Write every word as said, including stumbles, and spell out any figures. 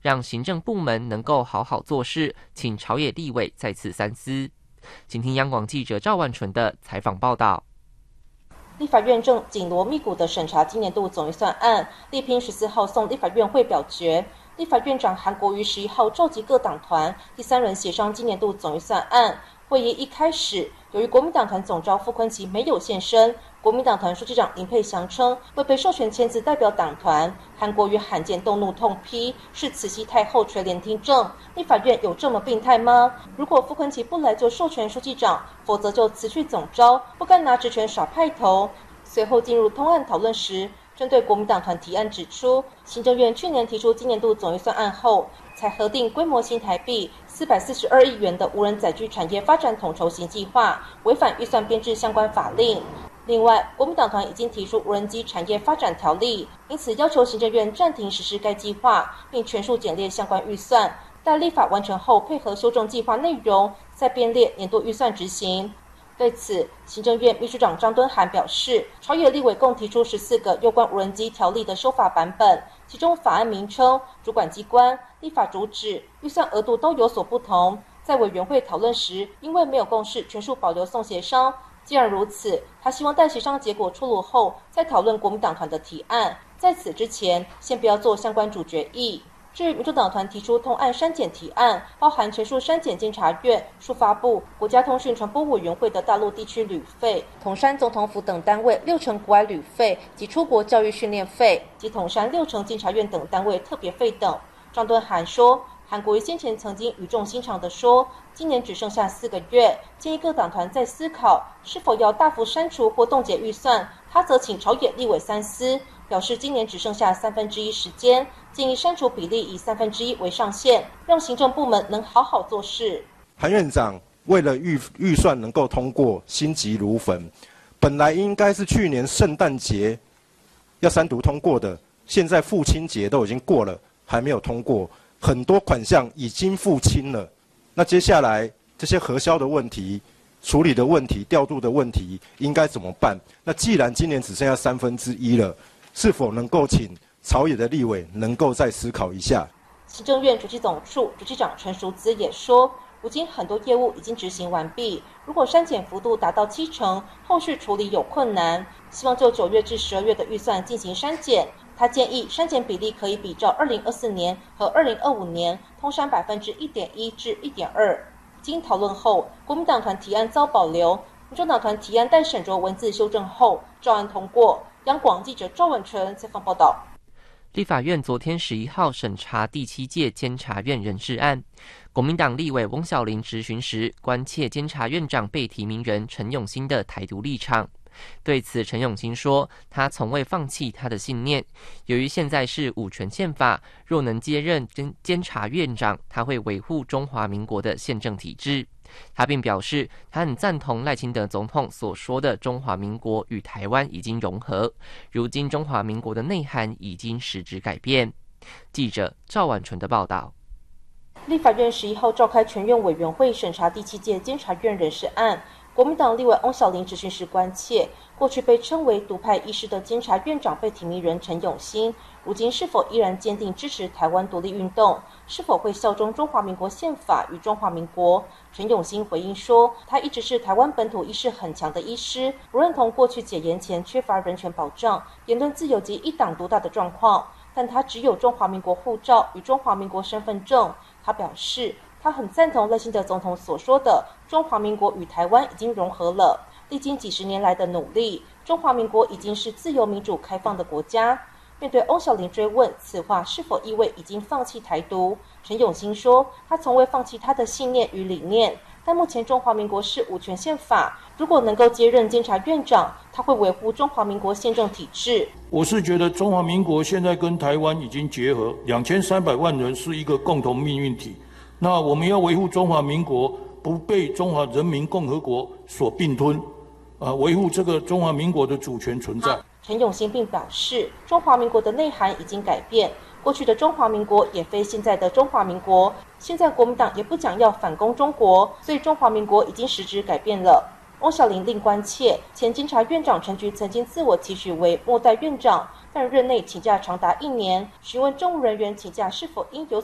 让行政部门能够好好做事，请朝野立委再次三思。请听央广记者赵万纯的采访报道。 立法院正紧锣密鼓地审查今年度总预算案，力拼十四号送立法院会表决。立法院长韩国瑜十一号召集各党团第三轮协商今年度总预算案。会议一开始，由于国民党团总召傅昆萁没有现身，国民党团书记长林佩祥称未被授权签字代表党团，韩国瑜罕见动怒痛批是慈禧太后垂帘听政，立法院有这么病态吗？如果傅昆萁不来就授权书记长，否则就辞去总召，不该拿职权耍派头。随后进入通案讨论时，针对国民党团提案指出，行政院去年提出今年度总预算案后，才核定规模新台币四百四十二亿元的无人载具产业发展统筹型计划，违反预算编制相关法令。另外，国民党团已经提出无人机产业发展条例，因此要求行政院暂停实施该计划，并全数减列相关预算，待立法完成后配合修正计划内容，再编列年度预算执行。对此，行政院秘书长张敦涵表示，朝野立委共提出十四个有关无人机条例的修法版本，其中法案名称、主管机关、立法主旨、预算额度都有所不同。在委员会讨论时，因为没有共识，全数保留送协商。既然如此，他希望待协商结果出炉后，再讨论国民党团的提案。在此之前，先不要做相关主决议。至于民主党团提出通案删减提案，包含全数删减监察院、数发部、国家通讯传播委员会的大陆地区旅费、统山总统府等单位六成国外旅费及出国教育训练费，及统山六成监察院等单位特别费等。张敦涵说，韩国瑜先前曾经语重心长地说，今年只剩下四个月，建议各党团再思考是否要大幅删除或冻结预算。他则请朝野立委三思，表示今年只剩下三分之一时间，建议删除比例以三分之一为上限，让行政部门能好好做事。 韩院长为了预预算能够通过，心急如焚，本来应该是去年圣诞节要三读通过的，现在父亲节都已经过了，还没有通过，很多款项已经付清了。那接下来这些核销的问题、处理的问题、调度的问题应该怎么办？那既然今年只剩下三分之一了，是否能够请朝野的立委能够再思考一下？ 行政院主计总处主计长陈淑姿也说，如今很多业务已经执行完毕，如果删减幅度达到七成，后续处理有困难，希望就九月至十二月的预算进行删减。他建议删减比例可以比照二零二四年和二零二五年通删百分之一点一至一点二。经讨论后，国民党团提案遭保留，民主党团提案待审酌文字修正后照案通过。央广记者赵文纯采访报道。 立法院昨天十一号审查第七届监察院人事案，国民党立委翁小玲质询时，关切监察院长被提名人陈永新的台独立场。对此，陈永新说，他从未放弃他的信念。由于现在是五权宪法，若能接任监监察院长，他会维护中华民国的宪政体制。他并表示，他很赞同赖清德总统所说的中华民国与台湾已经融合，如今中华民国的内涵已经实质改变。记者赵婉纯的报道。 立法院十一号召开全院委员会审查第七届监察院人事案。国民党立委翁小玲质询时关切，过去被称为独派医师的监察院长被提名人陈永新，如今是否依然坚定支持台湾独立运动？是否会效忠中华民国宪法与中华民国？陈永新回应说，他一直是台湾本土意识很强的医师，不认同过去解严前缺乏人权保障、言论自由及一党独大的状况，但他只有中华民国护照与中华民国身份证。他表示，他很赞同赖清德总统所说的中华民国与台湾已经融合了，历经几十年来的努力，中华民国已经是自由民主开放的国家。面对翁小玲追问此话是否意味已经放弃台独，陈永新说，他从未放弃他的信念与理念，但目前中华民国是五权宪法，如果能够接任监察院长，他会维护中华民国宪政体制。 我是觉得中华民国现在跟台湾已经结合，两千三百万人是一个共同命运体，那我们要维护中华民国不被中华人民共和国所并吞，啊，维护这个中华民国的主权存在。 陈永新并表示，中华民国的内涵已经改变，过去的中华民国也非现在的中华民国，现在国民党也不讲要反攻中国，所以中华民国已经实质改变了。翁小玲另关切，前监察院长陈菊曾经自我期许为末代院长，但任内请假长达一年，询问政务人员请假是否应有